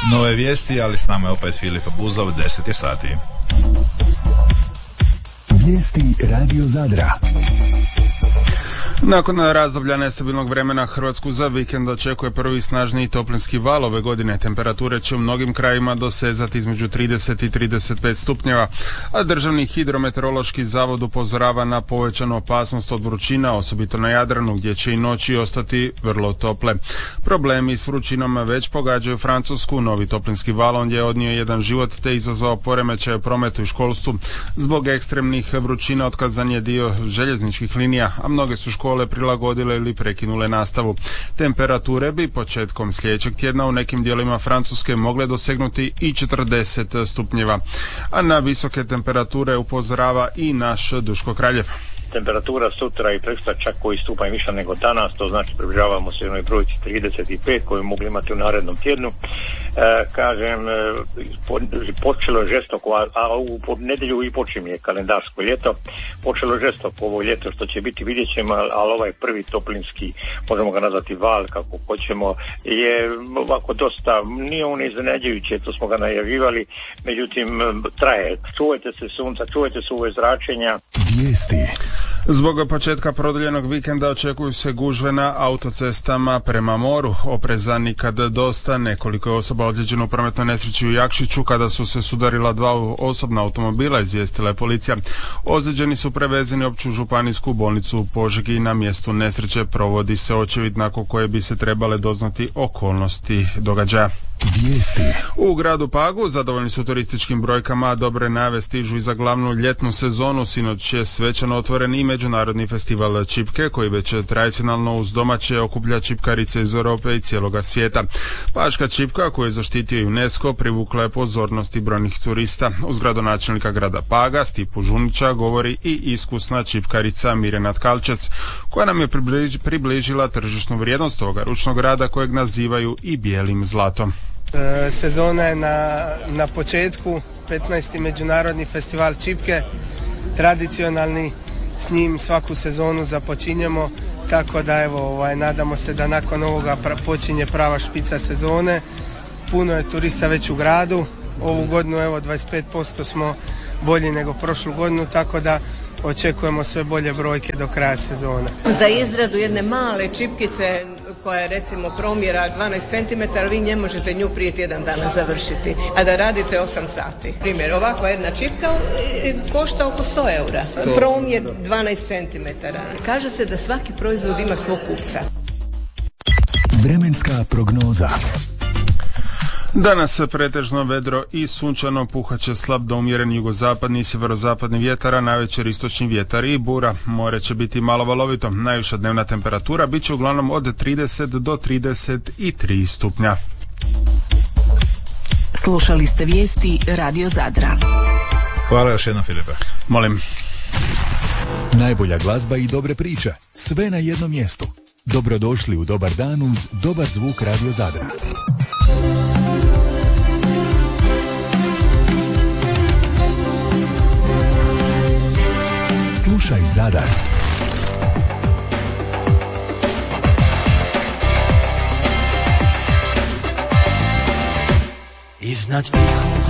nove vijesti, ali s nama je opet Filip Buzov, 10 je sati. Vijesti Radio Zadra. Nakon razdoblja nestabilnog vremena Hrvatsku za vikend očekuje prvi snažniji toplinski val ove godine. Temperature će u mnogim krajima dosezati između 30 i 35 stupnjeva, a Državni hidrometeorološki zavod upozorava na povećanu opasnost od vrućina, osobito na Jadranu gdje će i noći ostati vrlo tople. Problemi s vrućinom već pogađaju Francusku. Novi toplinski val ondje je odnio jedan život te izazvao poremećaje u prometu i školstvu. Zbog ekstremnih vrućina otkazan je dio željezničkih linija, a mnoge su škole prilagodile ili prekinule nastavu. Temperature bi početkom sljedećeg tjedna u nekim dijelovima Francuske mogle dosegnuti i 40 stupnjeva. A na visoke temperature upozorava i naš Duško Kraljev. Temperatura sutra i prekosutra čak koji stupanj više nego danas, to znači približavamo se jednoj brojci 35 koju mogli imati u narednom tjednu. Počelo je žestoko, a u nedjelju i počinje kalendarsko ljeto. Počelo je žestoko ovo ljeto, što će biti, vidjet ćemo, ali ovaj prvi toplinski, možemo ga nazvati val kako hoćemo, je ovako dosta, nije on iznenađujuće, to smo ga najavljivali, međutim traje. Čuvajte se sunca, čuvajte se ove zračenja. Vijesti. Zbog početka produljenog vikenda očekuju se gužve na autocestama prema moru. Opreza nikad dosta. Nekoliko je osoba ozlijeđeno u prometnoj nesreći u Jakšiću kada su se sudarila dva osobna automobila, izvijestila je policija. Ozlijeđeni su prevezeni u opću županijsku bolnicu u Požegi. Na mjestu nesreće provodi se očevid nakon koje bi se trebale doznati okolnosti događaja. Vijesti. U gradu Pagu zadovoljni su turističkim brojkama, a dobre najave stižu i za glavnu ljetnu sezonu. Sinoć je svečano otvoren i međunarodni festival čipke koji već tradicionalno uz domaće okuplja čipkarice iz Europe i cijeloga svijeta. Paška čipka koju je zaštitio UNESCO privukla je pozornost i brojnih turista. Uz gradonačelnika grada Paga Stipu Žunića govori i iskusna čipkarica Mirjana Tkalčec koja nam je približila tržišnu vrijednost ovoga ručnog rada kojeg nazivaju i bijelim zlatom. Sezona je na početku, 15. međunarodni festival čipke, tradicionalni, s njim svaku sezonu započinjemo, tako da evo, nadamo se da nakon ovoga počinje prava špica sezone. Puno je turista već u gradu, ovu godinu evo 25% smo bolji nego prošlu godinu, tako da očekujemo sve bolje brojke do kraja sezone. Za izradu jedne male čipkice koja je recimo promjera 12 cm, vi ne možete nju prije tjedan dana završiti, a da radite 8 sati. Primjer, ovakva jedna čipka košta oko 100 eura. Promjer 12 cm. Kaže se da svaki proizvod ima svog kupca. Vremenska prognoza. Danas pretežno vedro i sunčano, puhaće slab do umjeren jugozapadni i sjeverozapadni vjetar, a navečer istočni vjetar i bura. More će biti malo valovito. Najviša dnevna temperatura bit će uglavnom od 30 do 33 stupnja. Slušali ste vijesti Radio Zadra. Hvala još jednom, Filipe. Molim. Najbolja glazba i dobre priče. Sve na jednom mjestu. Dobrodošli u Dobar dan uz dobar zvuk Radio Zadra. Slušaj Zadar. Iznad tihog